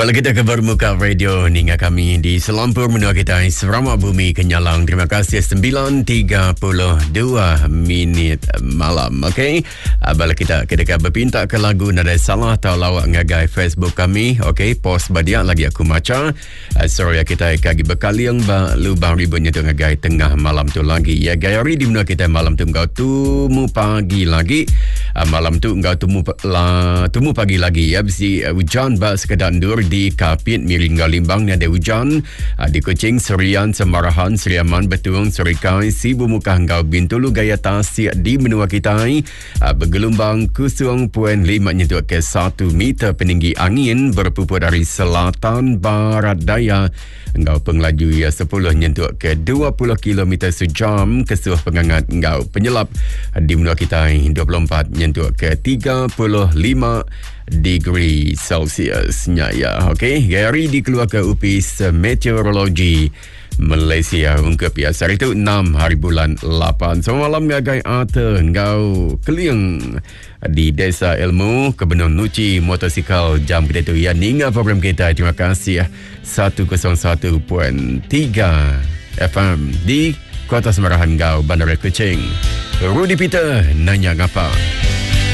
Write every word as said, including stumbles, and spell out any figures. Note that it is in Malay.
Kembali kita ke Bermuka Radio hingga kami di Selampur menua kita Sarawak Bumi Kenyalang. Terima kasih sembilan tiga puluh dua minit malam. Okey. Bala kita ketika berpinta ke lagu nada salah atau lawak ngagai Facebook kami. Okey, post badia lagi aku baca. Uh, sorry kita kagi bekali yang ba lubang ributnya tu ngagai tengah malam tu lagi. Ya gayari di menua kita malam tu engkau tumu pagi lagi. Uh, malam tu engkau tumu la, tumu pagi lagi ya. Bisi uh, hujan ba sekedar di Kapit, Miringga Limbang ni ada hujan. uh, di Kuching, Serian, Semarahan, Seriaman, Betung, Serikai, Sibu Muka Hanggau, Bintulu, Gaya Tasik di menua kita uh, bergelombang kosong perpuluhan lima nyentuh ke satu meter peninggi angin berpupur dari selatan barat daya Enggau pengelaju ya sepuluh nyentuh ke dua puluh kilometer sejam. Kesuh pengangat enggau penyelap di menua kita dua puluh empat nyentuh ke tiga puluh lima degree Celsius nya ya. Okey, Gary dikeluarkan Upis Meteorologi Malaysia ungkap ya hari itu enam hari bulan lapan. Semalam ngagai ata engkau keliang di Desa Ilmu Kebun Nuci motosikal jam kita tu ya ninga program kita. Terima kasih ya seratus satu perpuluhan tiga F M di Kota Semarahan Gau Bandar Kuching. Rudy Peter nanya ngapa.